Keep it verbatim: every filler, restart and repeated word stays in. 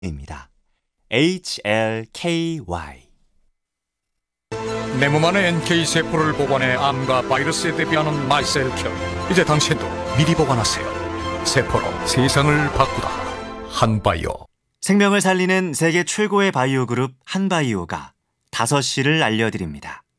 입니다. 에이치 엘 케이 와이. 내 몸 안에 엔케이 세포를 보관해 암과 바이러스에 대비하는 마이셀큐. 이제 당신도 미리 보관하세요. 세포로 세상을 바꾸다. 한바이오. 생명을 살리는 세계 최고의 바이오 그룹 한바이오가 다섯 시를 알려드립니다.